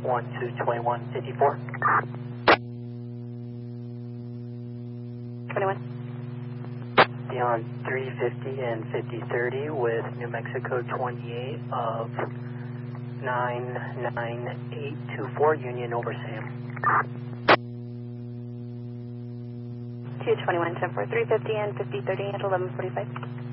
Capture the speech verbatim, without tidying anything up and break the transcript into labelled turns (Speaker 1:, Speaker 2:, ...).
Speaker 1: one two twenty-one fifty-four.
Speaker 2: twenty-one.
Speaker 1: Beyond three fifty and fifty thirty with New Mexico twenty-eight of nine nine eight two four, Union over Sam.
Speaker 2: two twenty-one, ten four, three fifty and fifty thirty at eleven forty-five.